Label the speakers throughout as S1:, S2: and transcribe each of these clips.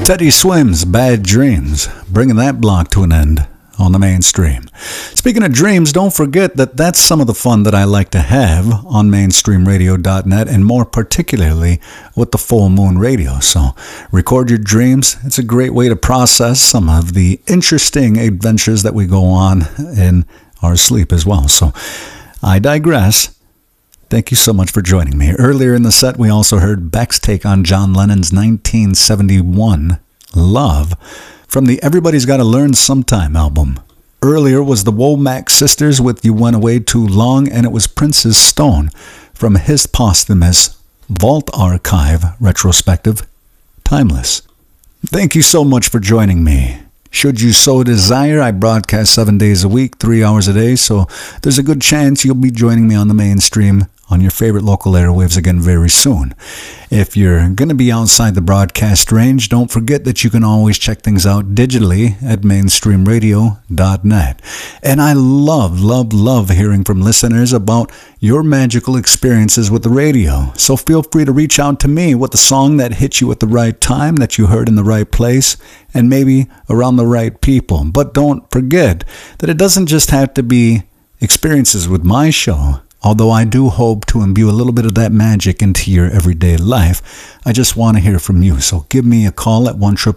S1: Teddy Swims, Bad Dreams, bringing that block to an end on the mainstream. Speaking of dreams, don't forget that that's some of the fun that I like to have on mainstreamradio.net, and more particularly with the Full Moon Radio. So record your dreams. It's a great way to process some of the interesting adventures that we go on in our sleep as well. So I digress. Thank you so much for joining me. Earlier in the set, we also heard Beck's take on John Lennon's 1971 Love from the Everybody's Gotta Learn Sometime album. Earlier was the Womack Sisters with You Went Away Too Long, and it was Prince's Stone from his posthumous Vault Archive retrospective, Timeless. Thank you so much for joining me. Should you so desire, I broadcast 7 days a week, 3 hours a day, so there's a good chance you'll be joining me on the mainstream on your favorite local airwaves again very soon. If you're going to be outside the broadcast range, don't forget that you can always check things out digitally at mainstreamradio.net. And I love hearing from listeners about your magical experiences with the radio. So feel free to reach out to me with the song that hit you at the right time, that you heard in the right place, and maybe around the right people. But don't forget that it doesn't just have to be experiences with my show. Although I do hope to imbue a little bit of that magic into your everyday life, I just want to hear from you. So give me a call at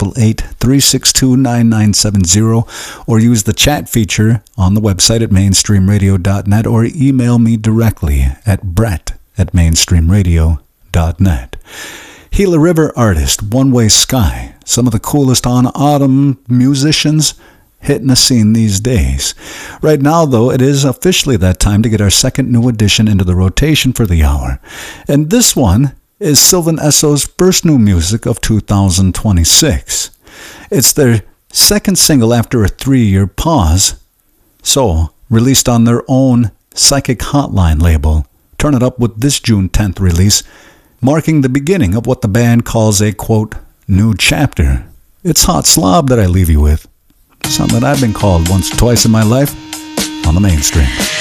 S1: 1-888-362-9970 or use the chat feature on the website at mainstreamradio.net or email me directly at brett@mainstreamradio.net. Gila River artist, One Way Sky, some of the coolest on autumn musicians hitting the scene these days. Right now, though, it is officially that time to get our second new addition into the rotation for the hour. And this one is Sylvan Esso's first new music of 2026. It's their second single after a 3-year pause. So, released on their own Psychic Hotline label. Turn it up with this June 10th release, marking the beginning of what the band calls a, quote, new chapter. It's Hot Slob that I leave you with. Something that I've been called once or twice in my life on the mainstream.